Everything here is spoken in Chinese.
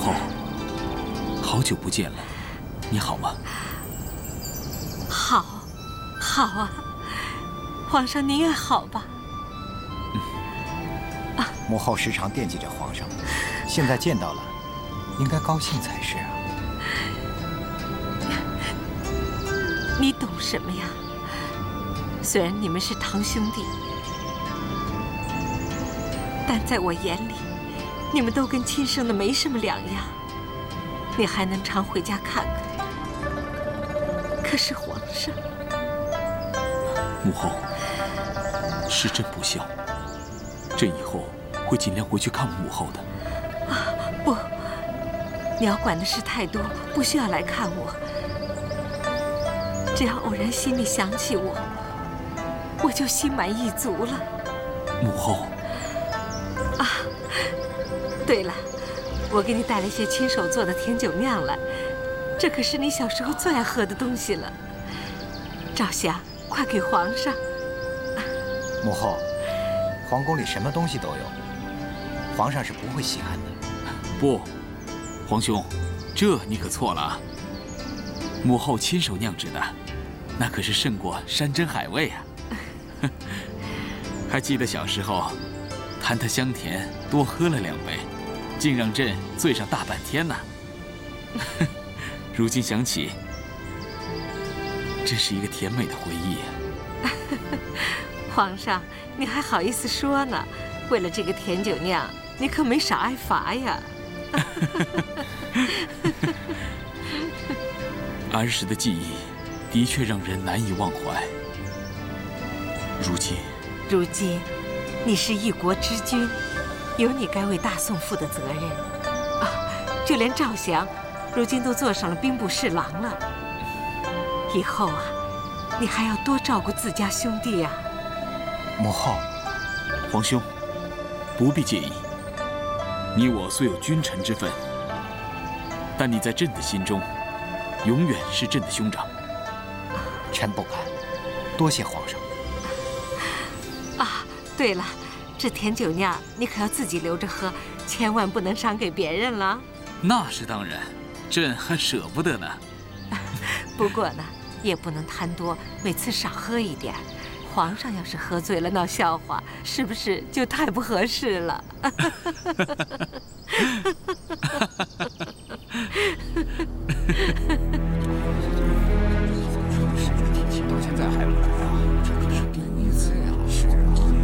后，好久不见了，你好吗？ 好，好啊，皇上您也好吧？ 母后时常惦记着皇上，现在见到了，应该高兴才是啊。 你懂什么呀？虽然你们是堂兄弟，但在我眼里，你们都跟亲生的没什么两样。你还能常回家看看。可是皇上， 母后，是朕不孝，朕以后会尽量回去看望母后的。 啊，不，你要管的事太多，不需要来看我。只要偶然心里想起我，我就心满意足了。 母后。 啊，对了，我给你带了一些亲手做的甜酒酿来，这可是你小时候最爱喝的东西了。赵霞，快给皇上。 母后，皇宫里什么东西都有，皇上是不会稀罕的。 不，皇兄，这你可错了啊！母后亲手酿制的，那可是胜过山珍海味啊！还记得小时候，谈它香甜，多喝了2杯，竟让朕醉上大半天呢。如今想起，真是一个甜美的回忆啊！ 皇上，你还好意思说呢？为了这个甜酒酿，你可没少挨罚呀！ 儿时的记忆的确让人难以忘怀。如今， 你是一国之君，有你该为大宋负的责任啊！就连赵祥，如今都做上了兵部侍郎了。以后啊，你还要多照顾自家兄弟呀。 母后， 皇兄，不必介意。你我虽有君臣之分，但你在朕的心中，永远是朕的兄长。 臣不敢，多谢皇上。 啊，对了，这甜酒酿你可要自己留着喝，千万不能赏给别人了。 那是当然，朕还舍不得呢。 不过呢，也不能贪多，每次少喝一点。皇上要是喝醉了闹笑话，是不是就太不合适了？